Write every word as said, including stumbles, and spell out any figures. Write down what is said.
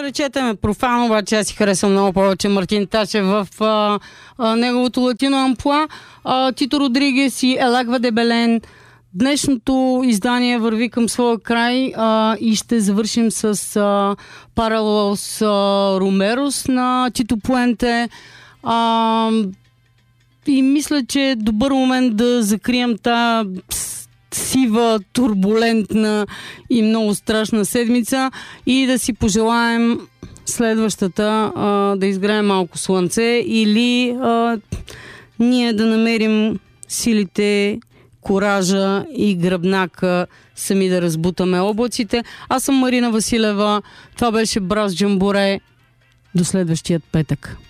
наречете ме профан, обаче аз си харесвам много повече Мартин Ташев в а, а, неговото латино амплуа. А, Тито Родригес и Елагва Дебелен. Днешното издание върви към своя край а, и ще завършим с а, Parallels Ромерос на Тито Пуенте. А, и мисля, че е добър момент да закрием тази сива, турбулентна и много страшна седмица и да си пожелаем следващата а, да изграем малко слънце или а, ние да намерим силите, коража и гръбнака сами да разбутаме облаците. Аз съм Марина Василева. Това беше Брас Джамборе. До следващият петък.